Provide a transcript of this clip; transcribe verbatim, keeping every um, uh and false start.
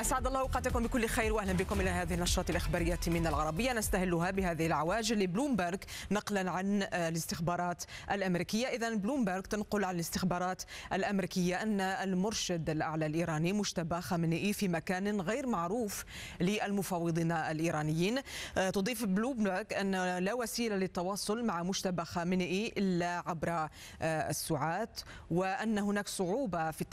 أسعد الله أوقاتكم بكل خير وأهلا بكم إلى هذه النشرة الإخبارية من العربية نستهلها بهذه العواجل لبلومبرغ نقلا عن الاستخبارات الأمريكية. إذن بلومبرغ تنقل عن الاستخبارات الأمريكية أن المرشد الأعلى الإيراني مجتبى خامنئي في مكان غير معروف للمفاوضين الإيرانيين. تضيف بلومبرغ أن لا وسيلة للتواصل مع مجتبى خامنئي إلا عبر الساعات، وأن هناك صعوبة في